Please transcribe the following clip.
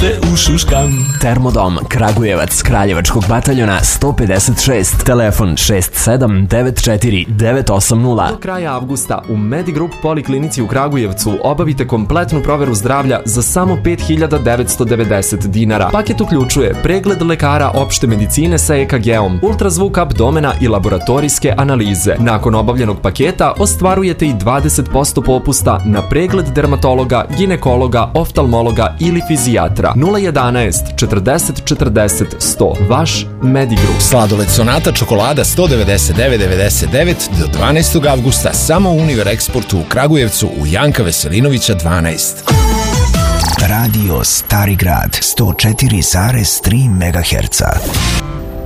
te ušuškam. Termodom Kragujevac Kraljevačkog bataljona 156, telefon 6794 Do kraja avgusta u Medigroup Poliklinici u Kragujevcu obavite kompletnu proveru zdravlja za samo 5.990 dinara. Paket uključuje pregled lekara opšte medicine sa EKG-om, ultrazvuk abdomena i laboratorijske analize. Nakon obavljenog paketa ostvarujete i 20% popusta na pregled dermatologa, ginekologa, oftalmologa ili fizijatra. 011 40 40 100. Vaš Medigroup. Sladoled Sonata čokolada 199,99 do 12. avgusta samo u Univer Eksportu u Kragujevcu u Janka Veselinovića 12. Radio Stari Grad 104,3 MHz.